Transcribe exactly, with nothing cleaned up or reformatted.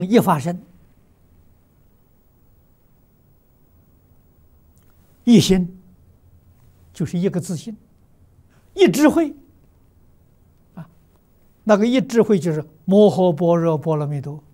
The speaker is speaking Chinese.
一发生，一心就是一个自信，一智慧啊，那个一智慧就是摩诃般若波罗蜜多。